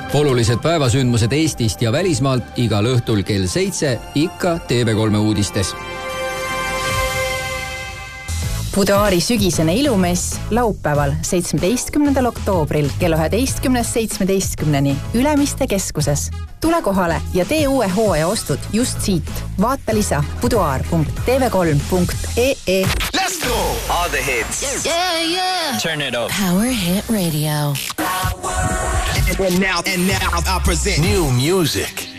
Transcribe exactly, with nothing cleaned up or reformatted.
Olulised päevasündmused Eestist ja välismaalt igal õhtul kell seitse ikka T V kolme uudistes. Buduaari sügisene ilumess laupäeval seitsmeteistkümnendal oktoobril kella üheteistkümnest seitsmeteistkümneni Ülemiste keskuses. Tule kohale ja tee uue hooaja ostud just siit. Vaata lisa buduaar punkt t v kolm punkt e e. Let's go! All the hits. Yeah, yeah. Turn it up. Power Hit Radio. And now, and now I present new music.